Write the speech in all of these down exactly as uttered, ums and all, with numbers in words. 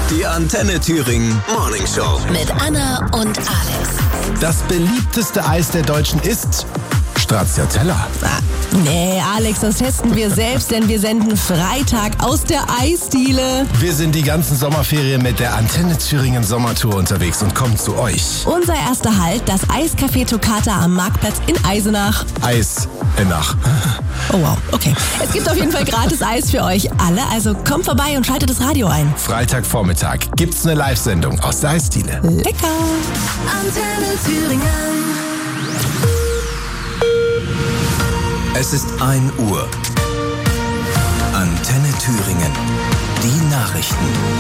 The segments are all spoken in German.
Die Antenne Thüringen Morning Show. Mit Anna und Alex. Das beliebteste Eis der Deutschen ist Stracciatella. Ah, nee, Alex, das testen wir selbst, denn wir senden Freitag aus der Eisdiele. Wir sind die ganzen Sommerferien mit der Antenne Thüringen Sommertour unterwegs und kommen zu euch. Unser erster Halt, das Eiscafé Toccata am Marktplatz in Eisenach. Eis in Nach. Oh wow, okay. Es gibt auf jeden Fall gratis Eis für euch alle, also kommt vorbei und schaltet das Radio ein. Freitagvormittag gibt's eine Live-Sendung aus der Eisdiele. Lecker! Antenne Thüringen. Es ist ein Uhr. Antenne Thüringen. Die Nachrichten.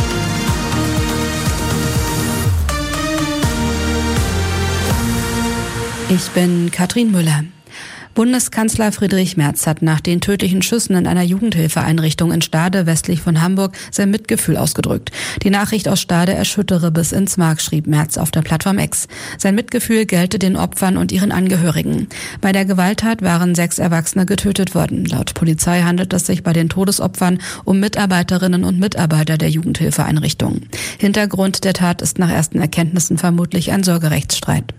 Ich bin Katrin Müller. Bundeskanzler Friedrich Merz hat nach den tödlichen Schüssen in einer Jugendhilfeeinrichtung in Stade westlich von Hamburg sein Mitgefühl ausgedrückt. Die Nachricht aus Stade erschüttere bis ins Mark, schrieb Merz auf der Plattform X. Sein Mitgefühl gelte den Opfern und ihren Angehörigen. Bei der Gewalttat waren sechs Erwachsene getötet worden. Laut Polizei handelt es sich bei den Todesopfern um Mitarbeiterinnen und Mitarbeiter der Jugendhilfeeinrichtung. Hintergrund der Tat ist nach ersten Erkenntnissen vermutlich ein Sorgerechtsstreit.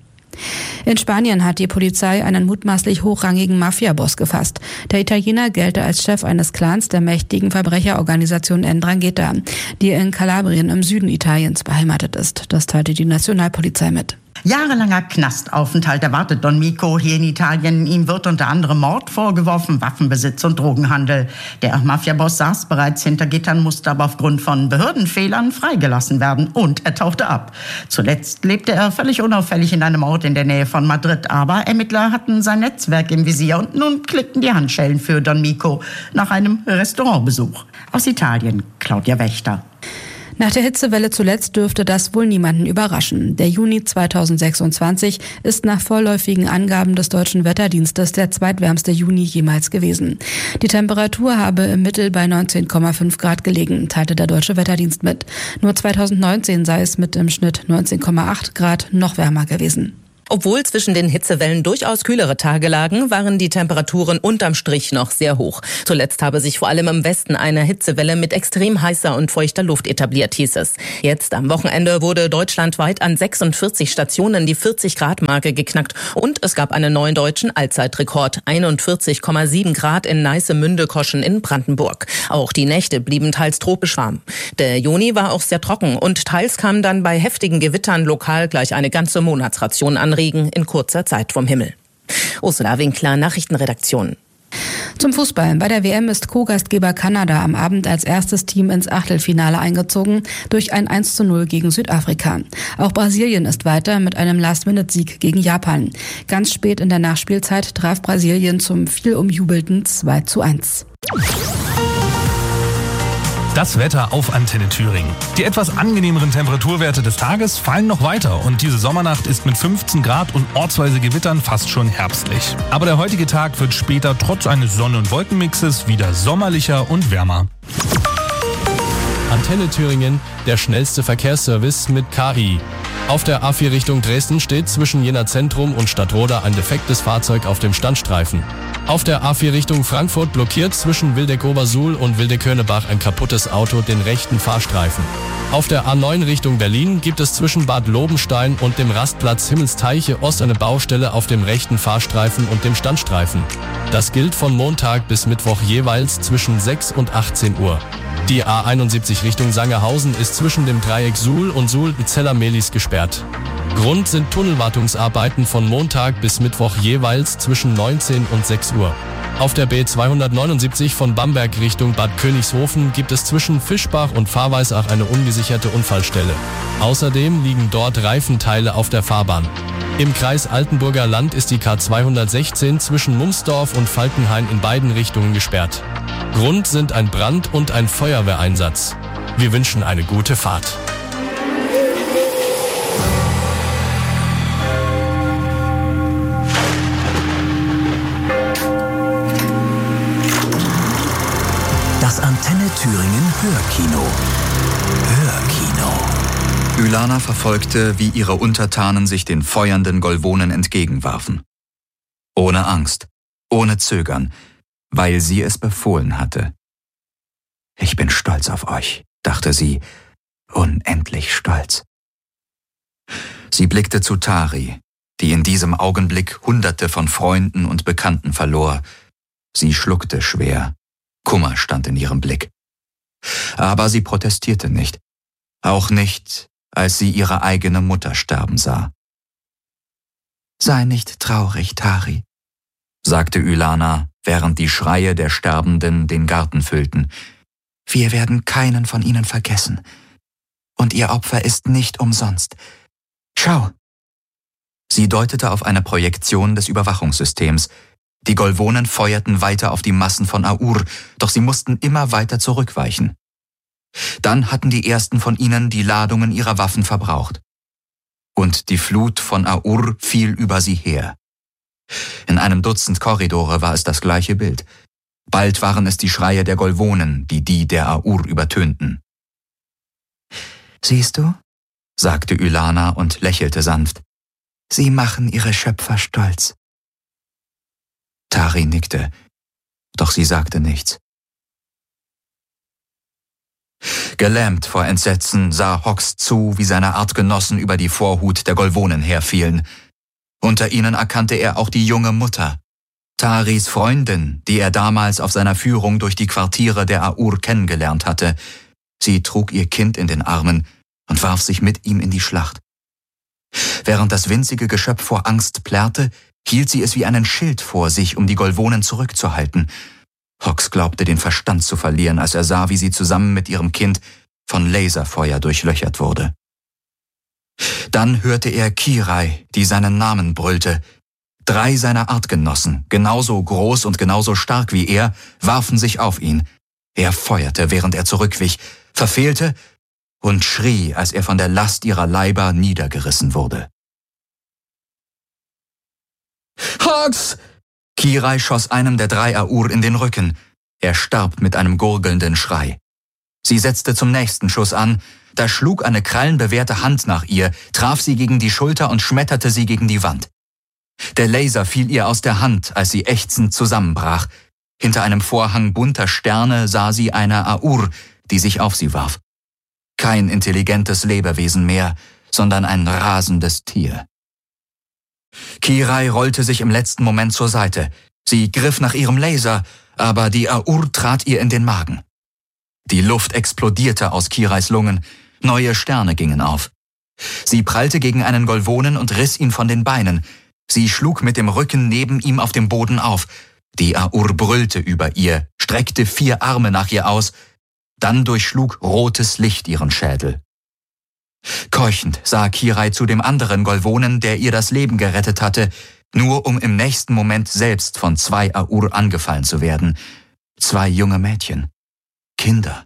In Spanien hat die Polizei einen mutmaßlich hochrangigen Mafiaboss gefasst. Der Italiener gelte als Chef eines Clans der mächtigen Verbrecherorganisation Ndrangheta, die in Kalabrien im Süden Italiens beheimatet ist. Das teilte die Nationalpolizei mit. Jahrelanger Knastaufenthalt erwartet Don Mico hier in Italien. Ihm wird unter anderem Mord vorgeworfen, Waffenbesitz und Drogenhandel. Der Mafiaboss saß bereits hinter Gittern, musste aber aufgrund von Behördenfehlern freigelassen werden und er tauchte ab. Zuletzt lebte er völlig unauffällig in einem Ort in der Nähe von Madrid. Aber Ermittler hatten sein Netzwerk im Visier und nun klickten die Handschellen für Don Mico nach einem Restaurantbesuch. Aus Italien, Claudia Wächter. Nach der Hitzewelle zuletzt dürfte das wohl niemanden überraschen. Der Juni zweitausendsechsundzwanzig ist nach vorläufigen Angaben des Deutschen Wetterdienstes der zweitwärmste Juni jemals gewesen. Die Temperatur habe im Mittel bei neunzehn Komma fünf Grad gelegen, teilte der Deutsche Wetterdienst mit. Nur zweitausendneunzehn sei es mit im Schnitt neunzehn Komma acht Grad noch wärmer gewesen. Obwohl zwischen den Hitzewellen durchaus kühlere Tage lagen, waren die Temperaturen unterm Strich noch sehr hoch. Zuletzt habe sich vor allem im Westen eine Hitzewelle mit extrem heißer und feuchter Luft etabliert, hieß es. Jetzt am Wochenende wurde deutschlandweit an sechsundvierzig Stationen die vierzig-Grad-Marke geknackt und es gab einen neuen deutschen Allzeitrekord, einundvierzig Komma sieben Grad in Neiße-Münde-Koschen in Brandenburg. Auch die Nächte blieben teils tropisch warm. Der Juni war auch sehr trocken und teils kam dann bei heftigen Gewittern lokal gleich eine ganze Monatsration an Regen in kurzer Zeit vom Himmel. Ursula Winkler, Nachrichtenredaktion. Zum Fußball. Bei der W M ist Co-Gastgeber Kanada am Abend als erstes Team ins Achtelfinale eingezogen durch ein eins zu null gegen Südafrika. Auch Brasilien ist weiter mit einem Last-Minute-Sieg gegen Japan. Ganz spät in der Nachspielzeit traf Brasilien zum viel umjubelten zwei zu eins. Das Wetter auf Antenne Thüringen. Die etwas angenehmeren Temperaturwerte des Tages fallen noch weiter und diese Sommernacht ist mit fünfzehn Grad und ortsweise Gewittern fast schon herbstlich. Aber der heutige Tag wird später trotz eines Sonne- und Wolkenmixes wieder sommerlicher und wärmer. Antenne Thüringen, der schnellste Verkehrsservice mit K I. Auf der A vier Richtung Dresden steht zwischen Jena Zentrum und Stadtroda ein defektes Fahrzeug auf dem Standstreifen. Auf der A vier Richtung Frankfurt blockiert zwischen Wildeck-Obersuhl und Wildeck-Hörnebach ein kaputtes Auto den rechten Fahrstreifen. Auf der A neun Richtung Berlin gibt es zwischen Bad Lobenstein und dem Rastplatz Himmelsteiche Ost eine Baustelle auf dem rechten Fahrstreifen und dem Standstreifen. Das gilt von Montag bis Mittwoch jeweils zwischen sechs und achtzehn Uhr. Die A einundsiebzig Richtung Sangerhausen ist zwischen dem Dreieck Suhl und Suhl-Zeller-Melis gesperrt. Grund sind Tunnelwartungsarbeiten von Montag bis Mittwoch jeweils zwischen neunzehn und sechs Uhr. Auf der B zweihundertneunundsiebzig von Bamberg Richtung Bad Königshofen gibt es zwischen Fischbach und Fahrweisach eine ungesicherte Unfallstelle. Außerdem liegen dort Reifenteile auf der Fahrbahn. Im Kreis Altenburger Land ist die K zweihundertsechzehn zwischen Mumsdorf und Falkenhain in beiden Richtungen gesperrt. Grund sind ein Brand- und ein Feuerwehreinsatz. Wir wünschen eine gute Fahrt. Das Antenne Thüringen Hörkino. Hörkino. Ylana verfolgte, wie ihre Untertanen sich den feuernden Golwonen entgegenwarfen. Ohne Angst, ohne Zögern, weil sie es befohlen hatte. Ich bin stolz auf euch, dachte sie, unendlich stolz. Sie blickte zu Tari, die in diesem Augenblick Hunderte von Freunden und Bekannten verlor. Sie schluckte schwer. Kummer stand in ihrem Blick. Aber sie protestierte nicht. Auch nicht, als sie ihre eigene Mutter sterben sah. »Sei nicht traurig, Tari«, sagte Ylana, während die Schreie der Sterbenden den Garten füllten. »Wir werden keinen von ihnen vergessen. Und ihr Opfer ist nicht umsonst. Schau!« Sie deutete auf eine Projektion des Überwachungssystems. Die Golvonen feuerten weiter auf die Massen von Aur, doch sie mussten immer weiter zurückweichen. Dann hatten die ersten von ihnen die Ladungen ihrer Waffen verbraucht. Und die Flut von Aur fiel über sie her. In einem Dutzend Korridore war es das gleiche Bild. Bald waren es die Schreie der Golvonen, die die der Aur übertönten. »Siehst du?«, sagte Ylana und lächelte sanft. »Sie machen ihre Schöpfer stolz.« Tari nickte, doch sie sagte nichts. Gelähmt vor Entsetzen sah Hox zu, wie seine Artgenossen über die Vorhut der Golvonen herfielen. Unter ihnen erkannte er auch die junge Mutter, Taris Freundin, die er damals auf seiner Führung durch die Quartiere der Aur kennengelernt hatte. Sie trug ihr Kind in den Armen und warf sich mit ihm in die Schlacht. Während das winzige Geschöpf vor Angst plärrte, hielt sie es wie einen Schild vor sich, um die Golvonen zurückzuhalten. Hox glaubte, den Verstand zu verlieren, als er sah, wie sie zusammen mit ihrem Kind von Laserfeuer durchlöchert wurde. Dann hörte er Kirai, die seinen Namen brüllte. Drei seiner Artgenossen, genauso groß und genauso stark wie er, warfen sich auf ihn. Er feuerte, während er zurückwich, verfehlte und schrie, als er von der Last ihrer Leiber niedergerissen wurde. »Hox!« Kirai schoss einem der drei Aur in den Rücken. Er starb mit einem gurgelnden Schrei. Sie setzte zum nächsten Schuss an. Da schlug eine krallenbewehrte Hand nach ihr, traf sie gegen die Schulter und schmetterte sie gegen die Wand. Der Laser fiel ihr aus der Hand, als sie ächzend zusammenbrach. Hinter einem Vorhang bunter Sterne sah sie eine Aur, die sich auf sie warf. Kein intelligentes Lebewesen mehr, sondern ein rasendes Tier. Kirai rollte sich im letzten Moment zur Seite. Sie griff nach ihrem Laser, aber die Aur trat ihr in den Magen. Die Luft explodierte aus Kirais Lungen, neue Sterne gingen auf. Sie prallte gegen einen Golvonen und riss ihn von den Beinen. Sie schlug mit dem Rücken neben ihm auf dem Boden auf. Die Aur brüllte über ihr, streckte vier Arme nach ihr aus. Dann durchschlug rotes Licht ihren Schädel. Keuchend sah Kirai zu dem anderen Golvonen, der ihr das Leben gerettet hatte, nur um im nächsten Moment selbst von zwei Aur angefallen zu werden. Zwei junge Mädchen. Kinder.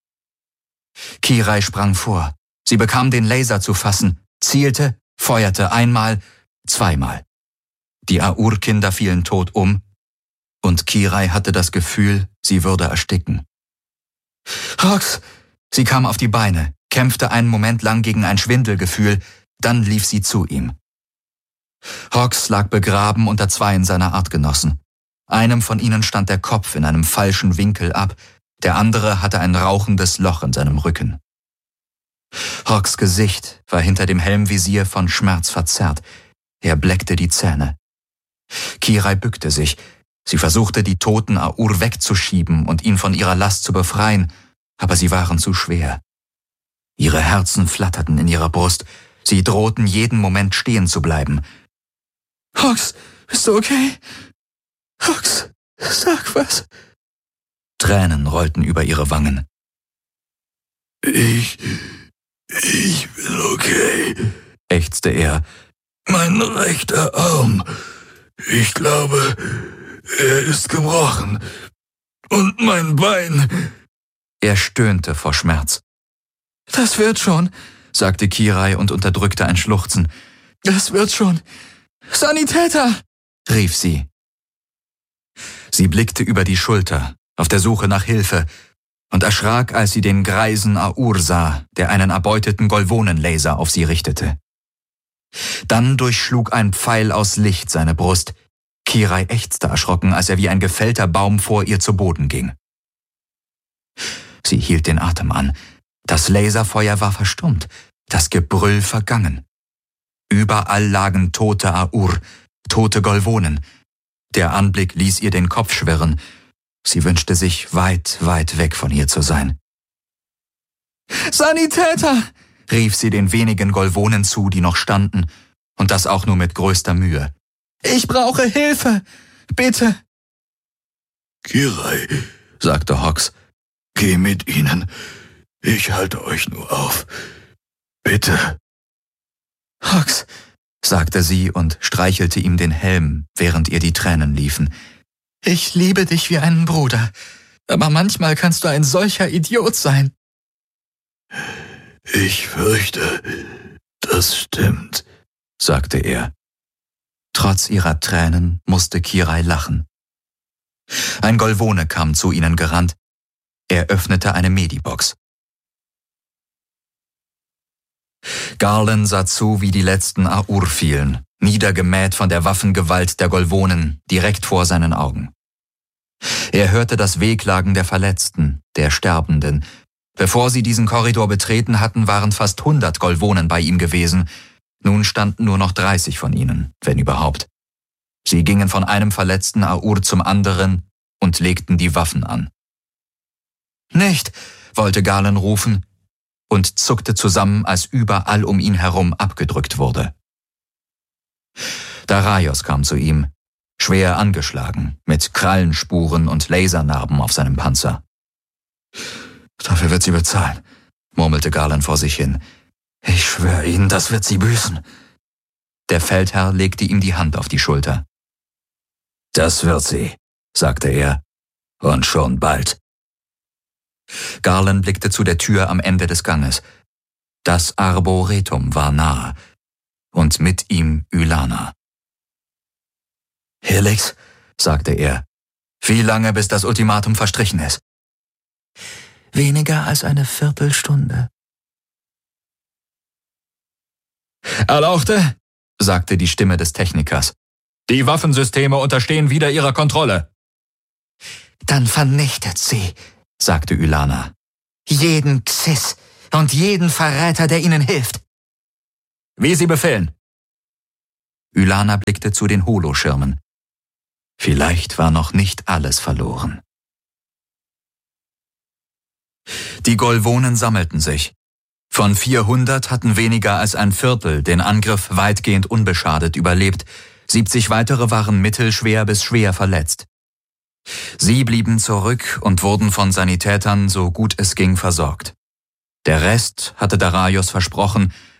Kirai sprang vor. Sie bekam den Laser zu fassen, zielte, feuerte einmal, zweimal. Die Aur-Kinder fielen tot um und Kirai hatte das Gefühl, sie würde ersticken. »Hox!« Sie kam auf die Beine, kämpfte einen Moment lang gegen ein Schwindelgefühl, dann lief sie zu ihm. Hox lag begraben unter zweien seiner Artgenossen. Einem von ihnen stand der Kopf in einem falschen Winkel ab, der andere hatte ein rauchendes Loch in seinem Rücken. Hox' Gesicht war hinter dem Helmvisier von Schmerz verzerrt. Er bleckte die Zähne. Kirai bückte sich. Sie versuchte, die toten Aur wegzuschieben und ihn von ihrer Last zu befreien, aber sie waren zu schwer. Ihre Herzen flatterten in ihrer Brust. Sie drohten jeden Moment stehen zu bleiben. »Hox, bist du okay? Hox, sag was!« Tränen rollten über ihre Wangen. »Ich, ich bin okay«, ächzte er. »Mein rechter Arm, ich glaube, er ist gebrochen. Und mein Bein...« Er stöhnte vor Schmerz. »Das wird schon«, sagte Kirai und unterdrückte ein Schluchzen. »Das wird schon. Sanitäter«, rief sie. Sie blickte über die Schulter, auf der Suche nach Hilfe, und erschrak, als sie den greisen Aur sah, der einen erbeuteten Golvonenlaser auf sie richtete. Dann durchschlug ein Pfeil aus Licht seine Brust. Kirai ächzte erschrocken, als er wie ein gefällter Baum vor ihr zu Boden ging. Sie hielt den Atem an. Das Laserfeuer war verstummt, das Gebrüll vergangen. Überall lagen tote Aur, tote Golvonen. Der Anblick ließ ihr den Kopf schwirren. Sie wünschte sich, weit, weit weg von hier zu sein. »Sanitäter!« rief sie den wenigen Golvonen zu, die noch standen, und das auch nur mit größter Mühe. »Ich brauche Hilfe! Bitte!« »Kirai«, sagte Hawks, »geh mit ihnen. Ich halte euch nur auf. Bitte.« »Hawks«, sagte sie und streichelte ihm den Helm, während ihr die Tränen liefen. »Ich liebe dich wie einen Bruder, aber manchmal kannst du ein solcher Idiot sein.« »Ich fürchte, das stimmt«, sagte er. Trotz ihrer Tränen musste Kirai lachen. Ein Golvone kam zu ihnen gerannt. Er öffnete eine Medibox. Garland sah zu, wie die letzten Aur fielen, niedergemäht von der Waffengewalt der Golvonen, direkt vor seinen Augen. Er hörte das Wehklagen der Verletzten, der Sterbenden. Bevor sie diesen Korridor betreten hatten, waren fast hundert Golvonen bei ihm gewesen. Nun standen nur noch dreißig von ihnen, wenn überhaupt. Sie gingen von einem verletzten Aur zum anderen und legten die Waffen an. »Nicht«, wollte Garland rufen und zuckte zusammen, als überall um ihn herum abgedrückt wurde. Daraios kam zu ihm, schwer angeschlagen, mit Krallenspuren und Lasernarben auf seinem Panzer. »Dafür wird sie bezahlen«, murmelte Garland vor sich hin. »Ich schwöre Ihnen, das wird sie büßen.« Der Feldherr legte ihm die Hand auf die Schulter. »Das wird sie«, sagte er, »und schon bald.« Garland blickte zu der Tür am Ende des Ganges. Das Arboretum war nahe, und mit ihm Ylana. »Helix«, sagte er, »wie lange, bis das Ultimatum verstrichen ist?« »Weniger als eine Viertelstunde.« »Erlauchte«, sagte die Stimme des Technikers. »Die Waffensysteme unterstehen wieder ihrer Kontrolle.« »Dann vernichtet sie«, sagte Ylana. »Jeden Xiss und jeden Verräter, der ihnen hilft.« »Wie Sie befehlen.« Ylana blickte zu den Holoschirmen. Vielleicht war noch nicht alles verloren. Die Golvonen sammelten sich. Von vierhundert hatten weniger als ein Viertel den Angriff weitgehend unbeschadet überlebt. siebzig weitere waren mittelschwer bis schwer verletzt. Sie blieben zurück und wurden von Sanitätern so gut es ging versorgt. Der Rest, hatte Daraios versprochen,